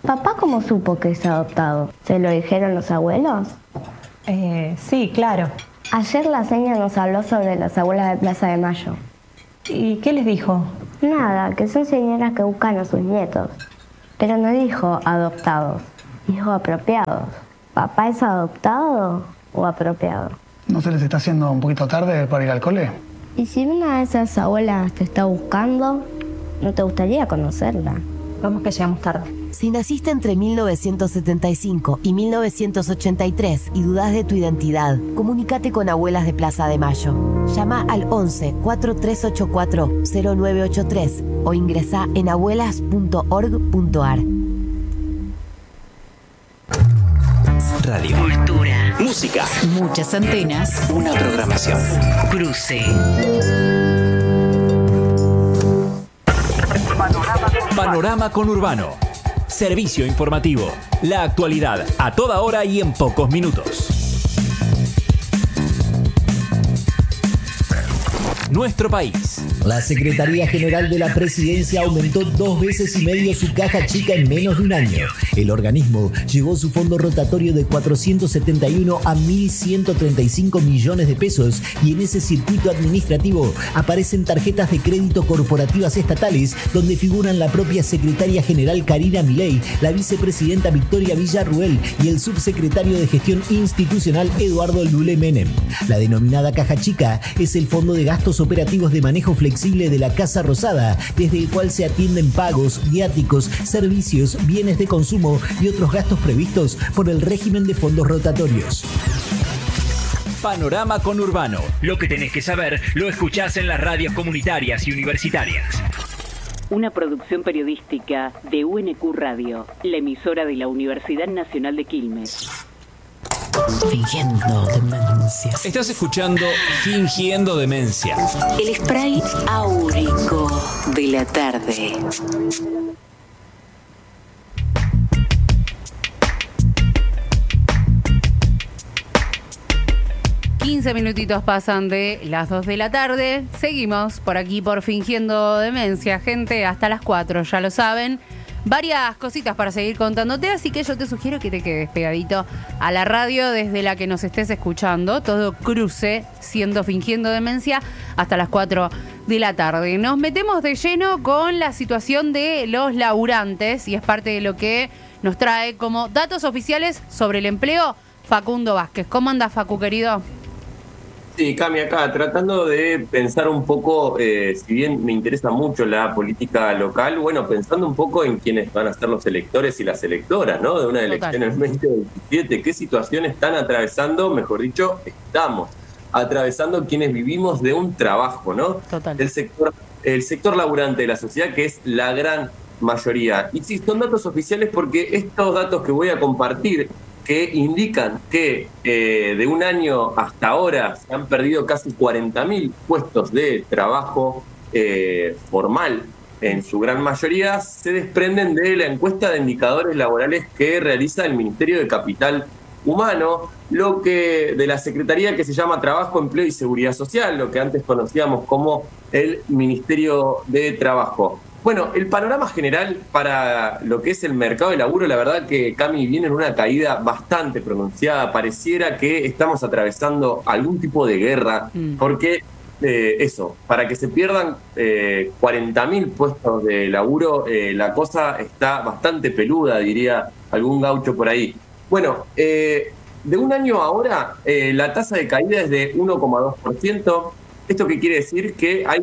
¿Papá cómo supo que es adoptado? ¿Se lo dijeron los abuelos? Sí, claro. Ayer la seña nos habló sobre las abuelas de Plaza de Mayo. ¿Y qué les dijo? Nada, que son señoras que buscan a sus nietos. Pero no dijo adoptados, dijo apropiados. ¿Papá es adoptado o apropiado? ¿No se les está haciendo un poquito tarde para ir al cole? ¿Y si una de esas abuelas te está buscando, no te gustaría conocerla? Vamos que llegamos tarde. Si naciste entre 1975 y 1983 y dudás de tu identidad, comunícate con Abuelas de Plaza de Mayo. Llama al 11 4384 0983 o ingresá en abuelas.org.ar. Radio. Cultura. Música. Muchas antenas. Una programación. Cruce. Panorama Conurbano. Servicio informativo. La actualidad a toda hora y en pocos minutos. Nuestro país. La Secretaría General de la Presidencia aumentó 2,5 veces su caja chica en menos de un año. El organismo llevó su fondo rotatorio de 471 a 1.135 millones de pesos y en ese circuito administrativo aparecen tarjetas de crédito corporativas estatales donde figuran la propia Secretaria General Karina Milei, la vicepresidenta Victoria Villarruel y el subsecretario de Gestión Institucional Eduardo Lule Menem. La denominada caja chica es el fondo de gastos operativos de manejo flexible de la Casa Rosada, desde el cual se atienden pagos, viáticos, servicios, bienes de consumo y otros gastos previstos por el régimen de fondos rotatorios. Panorama Conurbano. Lo que tenés que saber lo escuchás en las radios comunitarias y universitarias. Una producción periodística de UNQ Radio, la emisora de la Universidad Nacional de Quilmes. Fingiendo demencia. Estás escuchando Fingiendo Demencia. El spray áurico de la tarde. Minutitos pasan de las 2 de la tarde. Seguimos por aquí por Fingiendo Demencia, gente, hasta las 4, ya lo saben. Varias cositas para seguir contándote, así que yo te sugiero que te quedes pegadito a la radio desde la que nos estés escuchando. Todo cruce siendo Fingiendo Demencia hasta las 4 de la tarde. Nos metemos de lleno con la situación de los laburantes y es parte de lo que nos trae como datos oficiales sobre el empleo Facundo Vázquez. ¿Cómo andas, Facu, querido? Sí, Cami, acá tratando de pensar un poco, si bien me interesa mucho la política local, bueno, pensando un poco en quiénes van a ser los electores y las electoras, ¿no? De una elección en el 2027, qué situación están atravesando, mejor dicho, estamos atravesando quienes vivimos de un trabajo, ¿no? Total. El sector laburante de la sociedad, que es la gran mayoría. Y sí, son datos oficiales porque estos datos que voy a compartir que indican que de un año hasta ahora se han perdido casi 40.000 puestos de trabajo formal, en su gran mayoría, se desprenden de la encuesta de indicadores laborales que realiza el Ministerio de Capital Humano, lo que de la Secretaría que se llama Trabajo, Empleo y Seguridad Social, lo que antes conocíamos como el Ministerio de Trabajo. Bueno, el panorama general para lo que es el mercado de laburo, la verdad que, Cami, viene en una caída bastante pronunciada. Pareciera que estamos atravesando algún tipo de guerra, porque para que se pierdan 40.000 puestos de laburo, la cosa está bastante peluda, diría algún gaucho por ahí. Bueno, de un año a ahora, la tasa de caída es de 1,2%. ¿Esto qué quiere decir? Que hay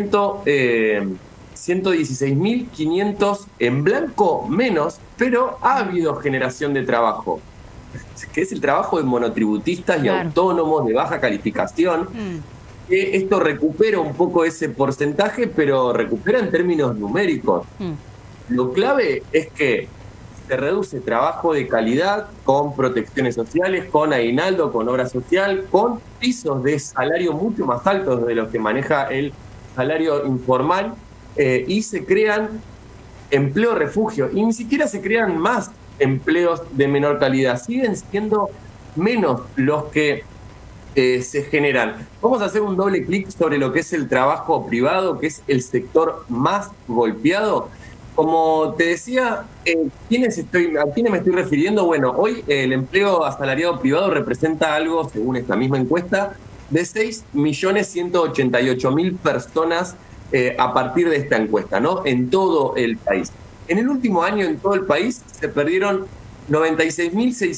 116.500 en blanco menos, pero ha habido generación de trabajo, que es el trabajo de monotributistas y autónomos de baja calificación. Esto recupera un poco ese porcentaje, pero recupera en términos numéricos. Lo clave es que se reduce trabajo de calidad con protecciones sociales, con aguinaldo, con obra social, con pisos de salario mucho más altos de los que maneja el salario informal. Y se crean empleo refugio y ni siquiera se crean más empleos de menor calidad, siguen siendo menos los que se generan. Vamos a hacer un doble clic sobre lo que es el trabajo privado, que es el sector más golpeado. Como te decía, ¿a quiénes me estoy refiriendo? Bueno, hoy el empleo asalariado privado representa algo, según esta misma encuesta, de 6.188.000 personas a partir de esta encuesta, ¿no? En todo el país. En el último año, en todo el país, se perdieron 96.600